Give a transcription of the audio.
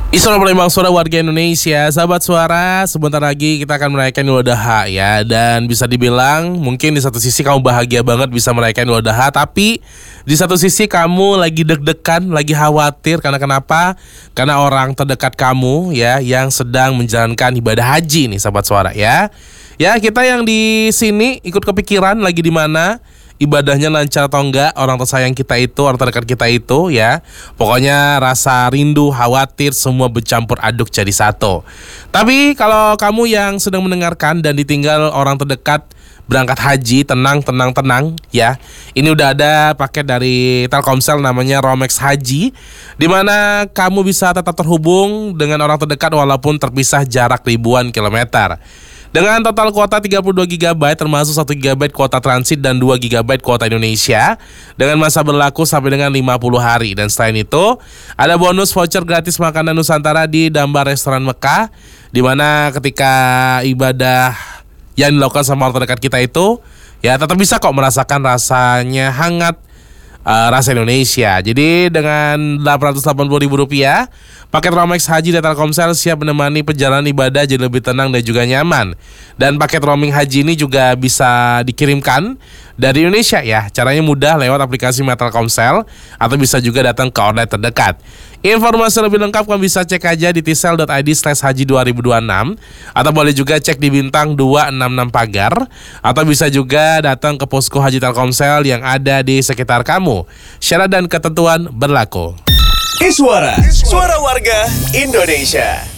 Isra Palembang, suara warga Indonesia. Sahabat suara, sebentar lagi kita akan merayakan Idul Adha ya. Dan bisa dibilang mungkin di satu sisi kamu bahagia banget bisa merayakan Idul Adha, tapi di satu sisi kamu lagi deg-degan, lagi khawatir. Karena kenapa? Karena orang terdekat kamu ya yang sedang menjalankan ibadah haji nih sahabat suara ya. Ya, kita yang di sini ikut kepikiran lagi di mana, ibadahnya lancar atau enggak, orang tersayang kita itu, orang terdekat kita itu ya. Pokoknya rasa rindu, khawatir, semua bercampur aduk jadi satu. Tapi kalau kamu yang sedang mendengarkan dan ditinggal orang terdekat berangkat haji, tenang ya. Ini udah ada paket dari Telkomsel namanya Romex Haji, dimana kamu bisa tetap terhubung dengan orang terdekat walaupun terpisah jarak ribuan kilometer. Dengan total kuota 32 GB termasuk 1 GB kuota transit dan 2 GB kuota Indonesia dengan masa berlaku sampai dengan 50 hari. Dan selain itu ada bonus voucher gratis makanan Nusantara di Dambar Restoran Mekah, di mana ketika ibadah yang dilakukan sama orang terdekat kita itu ya tetap bisa kok merasakan rasanya hangat, rasa Indonesia. Jadi dengan Rp880.000 paket Romex Haji dari Telkomsel siap menemani perjalanan ibadah jadi lebih tenang dan juga nyaman. Dan paket roaming haji ini juga bisa dikirimkan dari Indonesia ya. Caranya mudah lewat aplikasi Telkomsel atau bisa juga datang ke outlet terdekat. Informasi lebih lengkap kamu bisa cek aja di tisel.id/haji2026 atau boleh juga cek di bintang 266 pagar atau bisa juga datang ke posko Haji Telkomsel yang ada di sekitar kamu. Syarat dan ketentuan berlaku. Suara warga Indonesia.